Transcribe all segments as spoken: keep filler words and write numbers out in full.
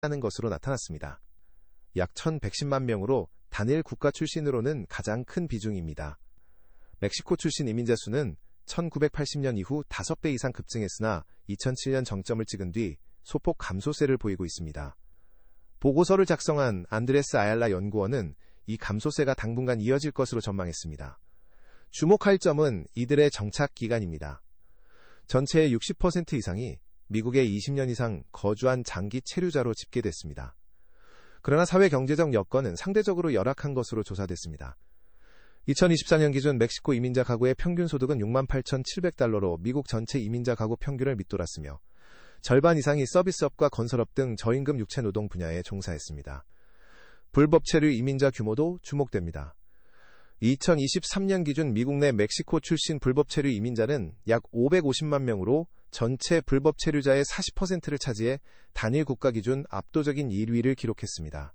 하는 것으로 나타났습니다. 약 천백십만 명으로 단일 국가 출신으로는 가장 큰 비중입니다. 멕시코 출신 이민자 수는 천구백팔십 년 이후 다섯 배 이상 급증했으나 이천칠 년 정점을 찍은 뒤 소폭 감소세를 보이고 있습니다. 보고서를 작성한 안드레스 아얄라 연구원은 이 감소세가 당분간 이어질 것으로 전망했습니다. 주목할 점은 이들의 정착 기간입니다. 전체의 육십 퍼센트 이상이 미국에 이십 년 이상 거주한 장기 체류자로 집계됐습니다. 그러나 사회 경제적 여건은 상대적으로 열악한 것으로 조사됐습니다. 이천이십사 년 기준 멕시코 이민자 가구의 평균 소득은 육만 팔천칠백 달러로 미국 전체 이민자 가구 평균을 밑돌았으며 절반 이상이 서비스업과 건설업 등 저임금 육체노동 분야에 종사했습니다. 불법 체류 이민자 규모도 주목됩니다. 이천이십삼 년 기준 미국 내 멕시코 출신 불법 체류 이민자는 약 오백오십만 명으로 전체 불법 체류자의 사십 퍼센트를 차지해 단일 국가 기준 압도적인 일 위를 기록했습니다.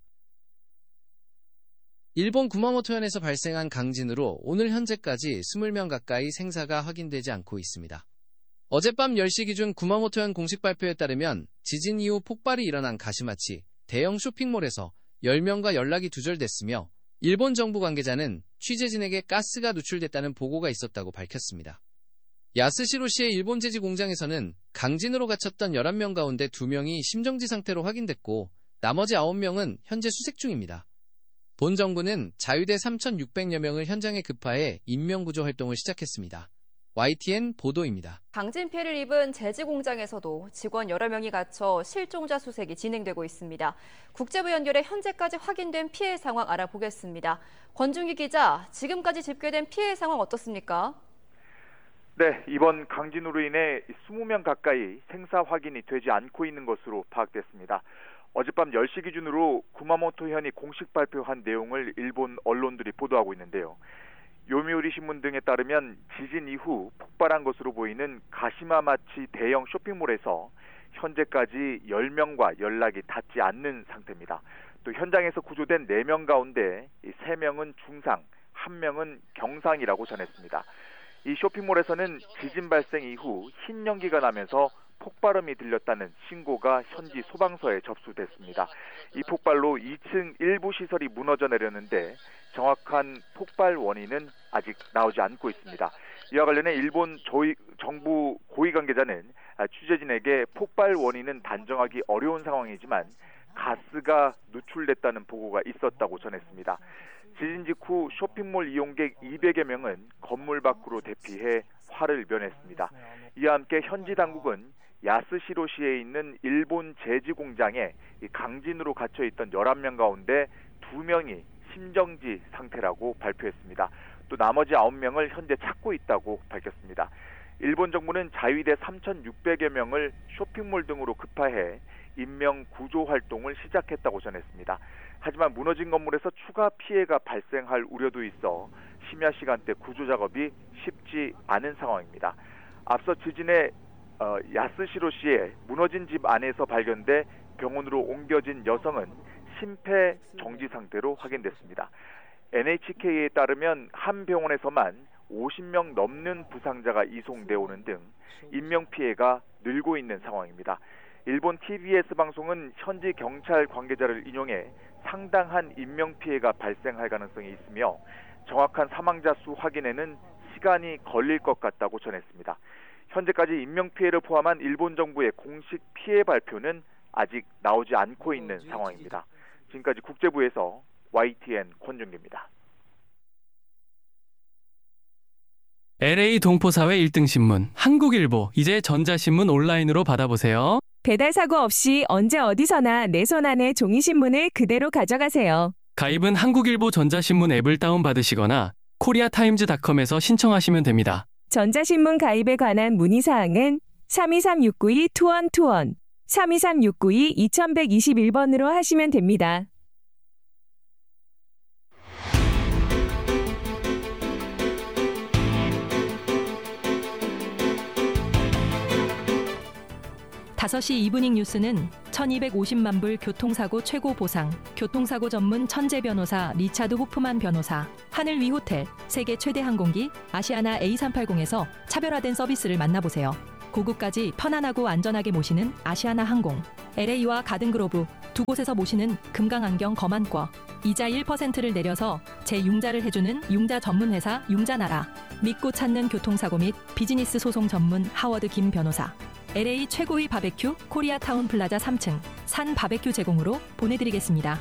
일본 구마모토현에서 발생한 강진으로 오늘 현재까지 이십 명 가까이 생사가 확인되지 않고 있습니다. 어젯밤 열 시 기준 구마모토현 공식 발표에 따르면 지진 이후 폭발이 일어난 가시마치 대형 쇼핑몰에서 열 명과 연락이 두절됐으며 일본 정부 관계자는 취재진에게 가스가 누출됐다는 보고가 있었다고 밝혔습니다. 야스시로시의 일본 제지 공장에서는 강진으로 갇혔던 열한 명 가운데 두 명이 심정지 상태로 확인됐고 나머지 아홉 명은 현재 수색 중입니다. 본 정부는 자위대 삼천육백여 명을 현장에 급파해 인명구조 활동을 시작했습니다. 와이티엔 보도입니다. 강진 피해를 입은 제지 공장에서도 직원 여러 명이 갇혀 실종자 수색이 진행되고 있습니다. 국제부 연결해 현재까지 확인된 피해 상황 알아보겠습니다. 권중희 기자, 지금까지 집계된 피해 상황 어떻습니까? 네, 이번 강진으로 인해 이십 명 가까이 생사 확인이 되지 않고 있는 것으로 파악됐습니다. 어젯밤 열 시 기준으로 구마모토현이 공식 발표한 내용을 일본 언론들이 보도하고 있는데요. 요미우리 신문 등에 따르면 지진 이후 폭발한 것으로 보이는 가시마마치 대형 쇼핑몰에서 현재까지 열 명과 연락이 닿지 않는 상태입니다. 또 현장에서 구조된 네 명 가운데 세 명은 중상, 한 명은 경상이라고 전했습니다. 이 쇼핑몰에서는 지진 발생 이후 흰 연기가 나면서 폭발음이 들렸다는 신고가 현지 소방서에 접수됐습니다. 이 폭발로 이 층 일부 시설이 무너져 내렸는데 정확한 폭발 원인은 아직 나오지 않고 있습니다. 이와 관련해 일본 조이, 정부 고위 관계자는 취재진에게 폭발 원인은 단정하기 어려운 상황이지만 가스가 누출됐다는 보고가 있었다고 전했습니다. 지진 직후 쇼핑몰 이용객 이백여 명은 건물 밖으로 대피해 화를 면했습니다. 이와 함께 현지 당국은 야스시로시에 있는 일본 제지 공장에 강진으로 갇혀있던 열한 명 가운데 두 명이 심정지 상태라고 발표했습니다. 또 나머지 아홉 명을 현재 찾고 있다고 밝혔습니다. 일본 정부는 자위대 삼천육백여 명을 쇼핑몰 등으로 급파해 인명 구조 활동을 시작했다고 전했습니다. 하지만 무너진 건물에서 추가 피해가 발생할 우려도 있어 심야 시간대 구조 작업이 쉽지 않은 상황입니다. 앞서 지진에 어, 야스시로시의 무너진 집 안에서 발견돼 병원으로 옮겨진 여성은 심폐 정지 상태로 확인됐습니다. 엔에이치케이에 따르면 한 병원에서만 오십 명 넘는 부상자가 이송되어 오는 등 인명피해가 늘고 있는 상황입니다. 일본 티비에스 방송은 현지 경찰 관계자를 인용해 상당한 인명피해가 발생할 가능성이 있으며 정확한 사망자 수 확인에는 시간이 걸릴 것 같다고 전했습니다. 현재까지 인명피해를 포함한 일본 정부의 공식 피해 발표는 아직 나오지 않고 있는 상황입니다. 지금까지 국제부에서 와이티엔 권준기입니다. 엘에이 동포사회 일 등 신문 한국일보, 이제 전자신문 온라인으로 받아보세요. 배달 사고 없이 언제 어디서나 내 손 안에 종이신문을 그대로 가져가세요. 가입은 한국일보 전자신문 앱을 다운받으시거나 코리아타임즈닷컴에서 신청하시면 됩니다. 전자신문 가입에 관한 문의사항은 삼이삼 육구이 이일이일, 삼이삼 육구이 이일이일 번으로 하시면 됩니다. 다섯 시 이브닝 뉴스는 천이백오십만 불 교통사고 최고 보상, 교통사고 전문 천재 변호사 리차드 호프만 변호사, 하늘 위 호텔, 세계 최대 항공기 아시아나 에이 삼백팔십에서 차별화된 서비스를 만나보세요. 고국까지 편안하고 안전하게 모시는 아시아나 항공, 엘에이와 가든그로브 두 곳에서 모시는 금강안경 거만권, 이자 일 퍼센트를 내려서 재융자를 해주는 융자 전문회사 융자나라, 믿고 찾는 교통사고 및 비즈니스 소송 전문 하워드 김 변호사, 엘에이 최고의 바베큐 코리아타운 플라자 삼 층 산 바베큐 제공으로 보내드리겠습니다.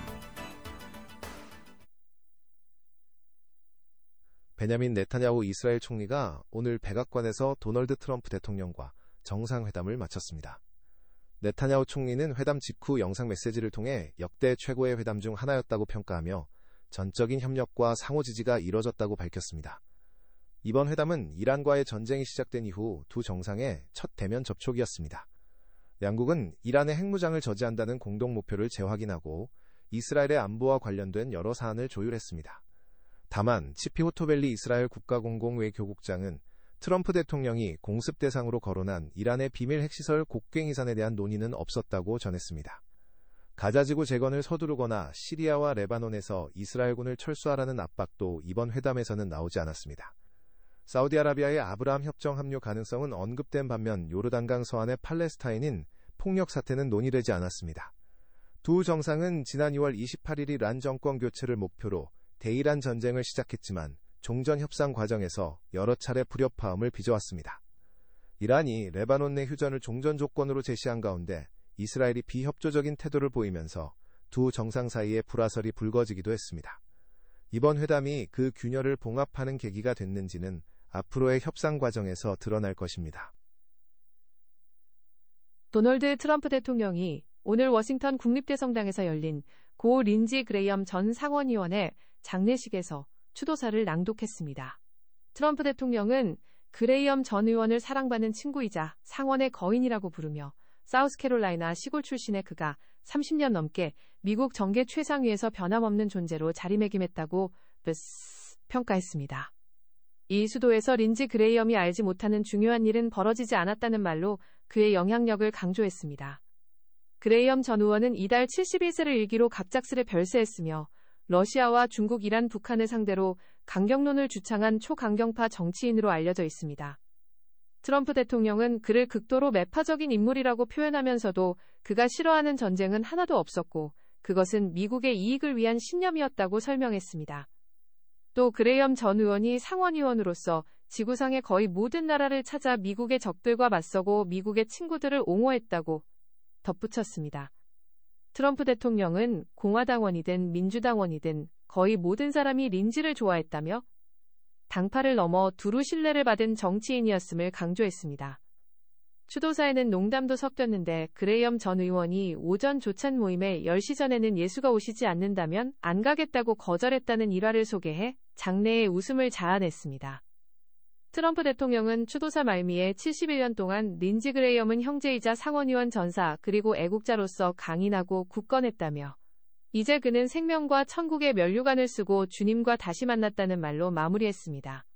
베냐민 네타냐후 이스라엘 총리가 오늘 백악관에서 도널드 트럼프 대통령과 정상회담을 마쳤습니다. 네타냐후 총리는 회담 직후 영상 메시지를 통해 역대 최고의 회담 중 하나였다고 평가하며 전적인 협력과 상호 지지가 이뤄졌다고 밝혔습니다. 이번 회담은 이란과의 전쟁이 시작된 이후 두 정상의 첫 대면 접촉이었습니다. 양국은 이란의 핵무장을 저지한다는 공동 목표를 재확인하고 이스라엘의 안보와 관련된 여러 사안을 조율했습니다. 다만 치피 호토벨리 이스라엘 국가공공외교국장은 트럼프 대통령이 공습 대상으로 거론한 이란의 비밀 핵시설 곡괭이산에 대한 논의는 없었다고 전했습니다. 가자지구 재건을 서두르거나 시리아와 레바논에서 이스라엘군을 철수하라는 압박도 이번 회담에서는 나오지 않았습니다. 사우디아라비아의 아브라함 협정 합류 가능성은 언급된 반면 요르단강 서안의 팔레스타인인 폭력 사태는 논의되지 않았습니다. 두 정상은 지난 이월 이십팔일이 이란 정권 교체를 목표로 대이란 전쟁을 시작했지만 종전 협상 과정에서 여러 차례 불협화음을 빚어왔습니다. 이란이 레바논 내 휴전을 종전 조건으로 제시한 가운데 이스라엘이 비협조적인 태도를 보이면서 두 정상 사이에 불화설이 불거지기도 했습니다. 이번 회담이 그 균열을 봉합하는 계기가 됐는지는 앞으로의 협상 과정에서 드러날 것입니다. 도널드 트럼프 대통령이 오늘 워싱턴 국립대성당에서 열린 고 린지 그레이엄 전 상원의원의 장례식에서 추도사를 낭독했습니다. 트럼프 대통령은 그레이엄 전 의원을 사랑받는 친구이자 상원의 거인이라고 부르며 사우스캐롤라이나 시골 출신의 그가 삼십 년 넘게 미국 정계 최상위에서 변함없는 존재로 자리매김했다고 브스 평가했습니다. 이 수도에서 린지 그레이엄이 알지 못하는 중요한 일은 벌어지지 않았다는 말로 그의 영향력을 강조했습니다. 그레이엄 전 의원은 이달 칠십일 세를 일기로 갑작스레 별세했으며 러시아와 중국, 이란, 북한을 상대로 강경론을 주창한 초강경파 정치인으로 알려져 있습니다. 트럼프 대통령은 그를 극도로 매파적인 인물이라고 표현하면서도 그가 싫어하는 전쟁은 하나도 없었고 그것은 미국의 이익을 위한 신념이었다고 설명했습니다. 또 그레이엄 전 의원이 상원의원으로서 지구상의 거의 모든 나라를 찾아 미국의 적들과 맞서고 미국의 친구들을 옹호했다고 덧붙였습니다. 트럼프 대통령은 공화당원이든 민주당원이든 거의 모든 사람이 린지를 좋아했다며 당파를 넘어 두루 신뢰를 받은 정치인이었음을 강조했습니다. 추도사에는 농담도 섞였는데 그레이엄 전 의원이 오전 조찬 모임에 열 시 전에는 예수가 오시지 않는다면 안 가겠다고 거절했다는 일화를 소개해 장내에 웃음을 자아냈습니다. 트럼프 대통령은 추도사 말미에 칠십일 년 동안 린지 그레이엄은 형제이자 상원의원 전사 그리고 애국자로서 강인하고 굳건했다며 이제 그는 생명과 천국의 면류관을 쓰고 주님과 다시 만났다는 말로 마무리했습니다.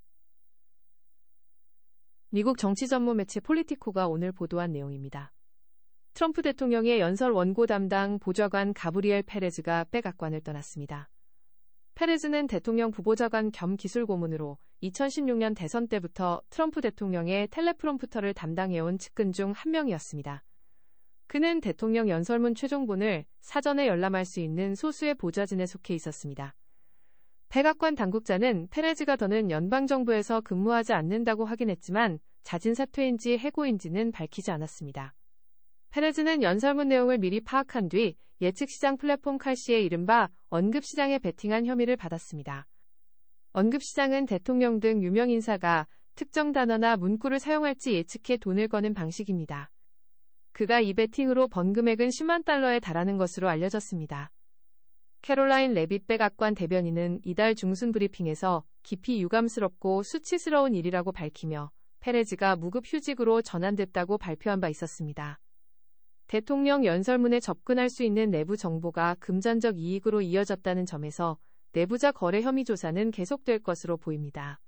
미국 정치 전문 매체 폴리티코가 오늘 보도한 내용입니다. 트럼프 대통령의 연설 원고 담당 보좌관 가브리엘 페레즈가 백악관을 떠났습니다. 페레즈는 대통령 부보좌관 겸 기술고문으로 이천십육 년 대선 때부터 트럼프 대통령의 텔레프롬프터를 담당해온 측근 중 한 명이었습니다. 그는 대통령 연설문 최종본을 사전에 열람할 수 있는 소수의 보좌진에 속해 있었습니다. 백악관 당국자는 페레즈가 더는 연방정부에서 근무하지 않는다고 확인했지만 자진 사퇴인지 해고인지는 밝히지 않았습니다. 페레즈는 연설문 내용을 미리 파악한 뒤 예측시장 플랫폼 칼시의 이른바 언급시장에 베팅한 혐의를 받았습니다. 언급시장은 대통령 등 유명 인사가 특정 단어나 문구를 사용할지 예측해 돈을 거는 방식입니다. 그가 이 베팅으로 번 금액은 십만 달러에 달하는 것으로 알려졌습니다. 캐롤라인 레빗 백악관 대변인은 이달 중순 브리핑에서 깊이 유감스럽고 수치스러운 일이라고 밝히며 페레즈가 무급 휴직으로 전환됐다고 발표한 바 있었습니다. 대통령 연설문에 접근할 수 있는 내부 정보가 금전적 이익으로 이어졌다는 점에서 내부자 거래 혐의 조사는 계속될 것으로 보입니다.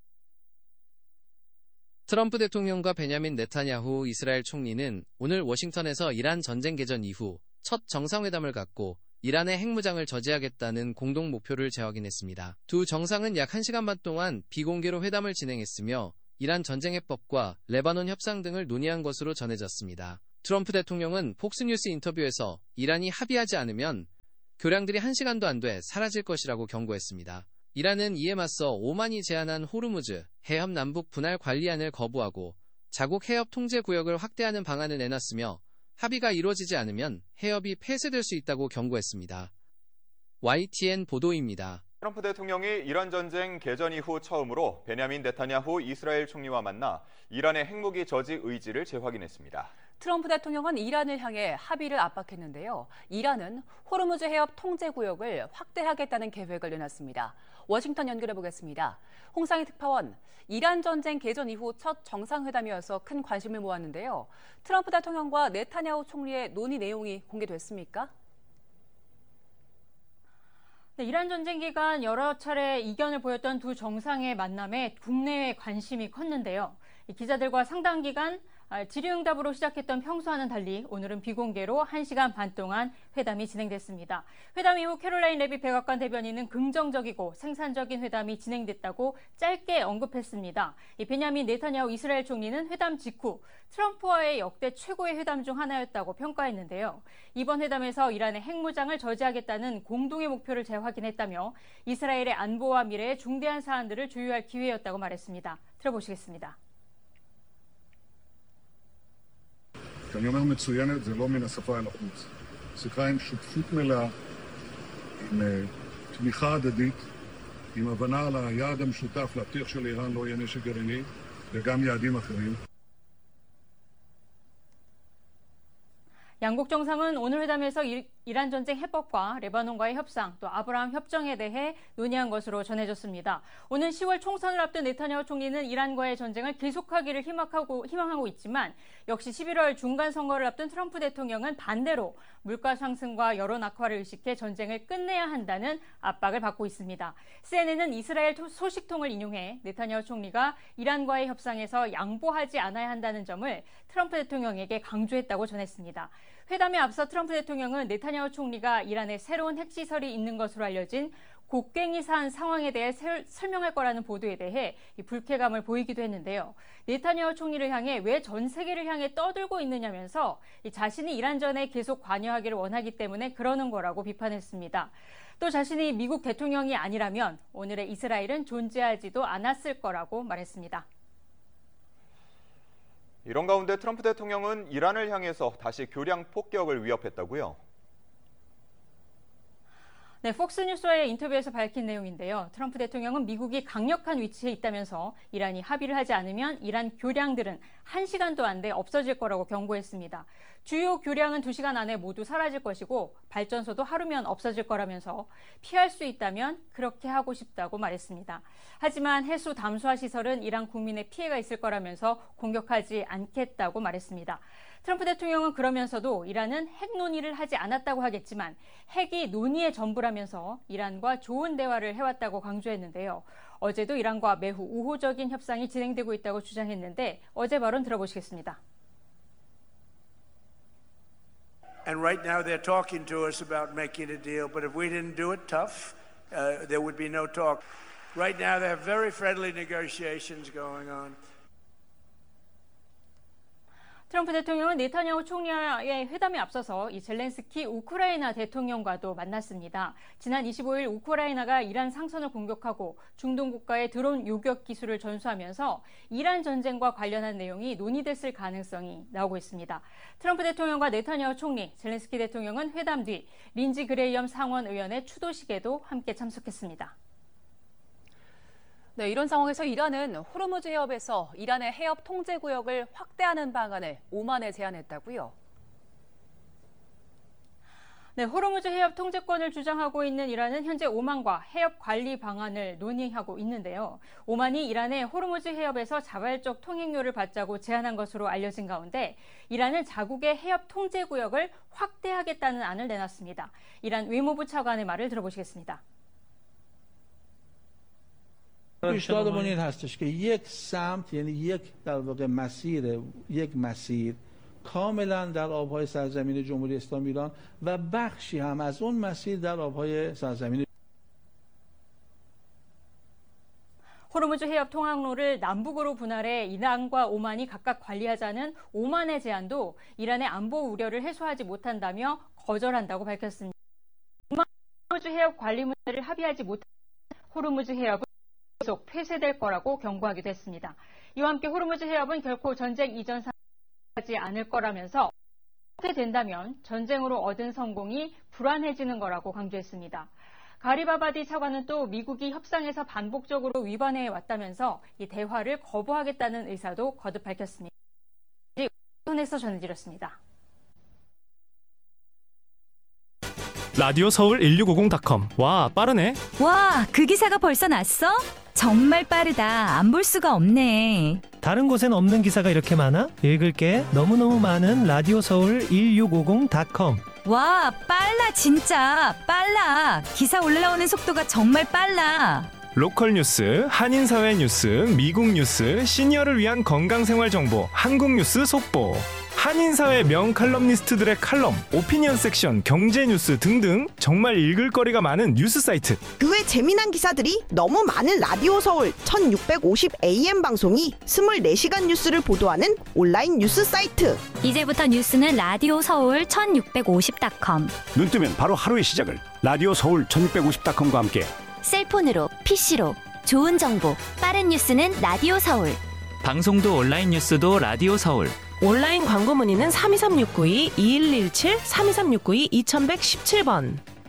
트럼프 대통령과 베냐민 네타냐후 이스라엘 총리는 오늘 워싱턴에서 이란 전쟁 개전 이후 첫 정상회담을 갖고 이란의 핵무장을 저지하겠다는 공동 목표를 재확인했습니다. 두 정상은 약 한 시간 반 동안 비공개로 회담을 진행했으며 이란 전쟁 해법과 레바논 협상 등을 논의한 것으로 전해졌습니다. 트럼프 대통령은 폭스뉴스 인터뷰에서 이란이 합의하지 않으면 교량들이 한 시간도 안 돼 사라질 것이라고 경고했습니다. 이란은 이에 맞서 오만이 제안한 호르무즈 해협 남북 분할 관리안을 거부하고 자국 해협 통제 구역을 확대하는 방안을 내놨으며 합의가 이루어지지 않으면 해협이 폐쇄될 수 있다고 경고했습니다. 와이티엔 보도입니다. 트럼프 대통령이 이란 전쟁 개전 이후 처음으로 베냐민 네타냐후 이스라엘 총리와 만나 이란의 핵무기 저지 의지를 재확인했습니다. 트럼프 대통령은 이란을 향해 합의를 압박했는데요. 이란은 호르무즈 해협 통제 구역을 확대하겠다는 계획을 내놨습니다. 워싱턴 연결해 보겠습니다. 홍상희 특파원, 이란 전쟁 개전 이후 첫 정상회담이어서 큰 관심을 모았는데요. 트럼프 대통령과 네타냐후 총리의 논의 내용이 공개됐습니까? 네, 이란 전쟁 기간 여러 차례 이견을 보였던 두 정상의 만남에 국내외 관심이 컸는데요. 기자들과 상당 기간 질의응답으로 시작했던 평소와는 달리 오늘은 비공개로 한 시간 반 동안 회담이 진행됐습니다. 회담 이후 캐롤라인 레비 백악관 대변인은 긍정적이고 생산적인 회담이 진행됐다고 짧게 언급했습니다. 이 베냐민 네타냐후 이스라엘 총리는 회담 직후 트럼프와의 역대 최고의 회담 중 하나였다고 평가했는데요. 이번 회담에서 이란의 핵무장을 저지하겠다는 공동의 목표를 재확인했다며 이스라엘의 안보와 미래에 중대한 사안들을 조율할 기회였다고 말했습니다. 들어보시겠습니다. כשאני אומר מצוינת, זה לא מן השפה אל החוץ. שיחה עם שותפות מלאה, עם תמיכה הדדית, עם הבנה על היעד המשותף להבטיח שלאיראן לא יהיה נשק גרעיני, וגם יעדים אחרים. 양국 정상은 오늘 회담에서 이란 전쟁 해법과 레바논과의 협상, 또 아브라함 협정에 대해 논의한 것으로 전해졌습니다. 오는 시월 총선을 앞둔 네타냐후 총리는 이란과의 전쟁을 계속하기를 희망하고, 희망하고 있지만 역시 십일월 중간 선거를 앞둔 트럼프 대통령은 반대로 물가 상승과 여론 악화를 의식해 전쟁을 끝내야 한다는 압박을 받고 있습니다. 씨엔엔은 이스라엘 소식통을 인용해 네타냐후 총리가 이란과의 협상에서 양보하지 않아야 한다는 점을 트럼프 대통령에게 강조했다고 전했습니다. 회담에 앞서 트럼프 대통령은 네타냐후 총리가 이란에 새로운 핵시설이 있는 것으로 알려진 곡괭이 산 상황에 대해 세, 설명할 거라는 보도에 대해 이 불쾌감을 보이기도 했는데요. 네타냐후 총리를 향해 왜 전 세계를 향해 떠들고 있느냐면서 이 자신이 이란전에 계속 관여하기를 원하기 때문에 그러는 거라고 비판했습니다. 또 자신이 미국 대통령이 아니라면 오늘의 이스라엘은 존재하지도 않았을 거라고 말했습니다. 이런 가운데 트럼프 대통령은 이란을 향해서 다시 교량 폭격을 위협했다고요? 네, 폭스뉴스와의 인터뷰에서 밝힌 내용인데요. 트럼프 대통령은 미국이 강력한 위치에 있다면서 이란이 합의를 하지 않으면 이란 교량들은 한 시간도 안 돼 없어질 거라고 경고했습니다. 주요 교량은 두 시간 안에 모두 사라질 것이고 발전소도 하루면 없어질 거라면서 피할 수 있다면 그렇게 하고 싶다고 말했습니다. 하지만 해수 담수화 시설은 이란 국민의 피해가 있을 거라면서 공격하지 않겠다고 말했습니다. 트럼프 대통령은 그러면서도 이란은 핵 논의를 하지 않았다고 하겠지만 핵이 논의의 전부라면서 이란과 좋은 대화를 해왔다고 강조했는데요. 어제도 이란과 매우 우호적인 협상이 진행되고 있다고 주장했는데 어제 발언 들어보시겠습니다. And right now they're talking to us about making a deal, but if we didn't do it tough, uh, there would be no talk. Right now there are very friendly negotiations going on. 트럼프 대통령은 네타냐후 총리와의 회담에 앞서서 이 젤렌스키 우크라이나 대통령과도 만났습니다. 지난 이십오일 우크라이나가 이란 상선을 공격하고 중동 국가의 드론 요격 기술을 전수하면서 이란 전쟁과 관련한 내용이 논의됐을 가능성이 나오고 있습니다. 트럼프 대통령과 네타냐후 총리, 젤렌스키 대통령은 회담 뒤 린지 그레이엄 상원 의원의 추도식에도 함께 참석했습니다. 네, 이런 상황에서 이란은 호르무즈 해협에서 이란의 해협 통제 구역을 확대하는 방안을 오만에 제안했다고요? 네, 호르무즈 해협 통제권을 주장하고 있는 이란은 현재 오만과 해협 관리 방안을 논의하고 있는데요. 오만이 이란의 호르무즈 해협에서 자발적 통행료를 받자고 제안한 것으로 알려진 가운데 이란은 자국의 해협 통제 구역을 확대하겠다는 안을 내놨습니다. 이란 외무부 차관의 말을 들어보시겠습니다. پیشنهاد ما این هستش که یک سمت یعنی یک در واقع مسیر یک مسیر کاملا در آبهای سرزمین جمهوری اسلامی ایران و بخشی هم از اون مسیر در آبهای سرزمین 호르무즈 해협 통항로를 남북으로 분할해 이란과 오만이 각각 관리하자는 오만의 제안도 이란의 안보 우려를 해소하지 못한다며 거절한다고 밝혔습니다. 호르무즈 해협 관리 문제를 합의하지 못하면 호르무즈 해협은 계속 폐쇄될 거라고 경고하기도 했습니다. 이와 함께 호르무즈 해협은 결코 전쟁 이전 상황하지 않을 거라면서 그렇게 된다면 전쟁으로 얻은 성공이 불안해지는 거라고 강조했습니다. 가리바바디 차관은 또 미국이 협상에서 반복적으로 위반해 왔다면서 이 대화를 거부하겠다는 의사도 거듭 밝혔습니다. 손에서 전해드렸습니다. 라디오 서울 일육오공 닷컴. 와, 빠르네. 와, 그 기사가 벌써 났어? 정말 빠르다. 안 볼 수가 없네. 다른 곳엔 없는 기사가 이렇게 많아? 읽을게. 너무너무 많은 라디오 서울 일육오공 닷컴. 와, 빨라 진짜. 빨라. 기사 올라오는 속도가 정말 빨라. 로컬 뉴스, 한인사회 뉴스, 미국 뉴스, 시니어를 위한 건강생활 정보, 한국 뉴스 속보. 한인사회 명칼럼니스트들의 칼럼, 오피니언 섹션, 경제 뉴스 등등 정말 읽을 거리가 많은 뉴스 사이트. 그 외 재미난 기사들이 너무 많은 라디오 서울 천육백오십 에이엠 방송이 이십사 시간 뉴스를 보도하는 온라인 뉴스 사이트. 이제부터 뉴스는 라디오 서울 천육백오십 닷컴. 눈 뜨면 바로 하루의 시작을 라디오 서울 천육백오십 닷컴과 함께. 셀폰으로, 피시로 좋은 정보, 빠른 뉴스는 라디오 서울. 방송도 온라인 뉴스도 라디오 서울. 온라인 광고 문의는 삼이삼육구이 이일일칠 삼이삼육구이 이천백십칠 번.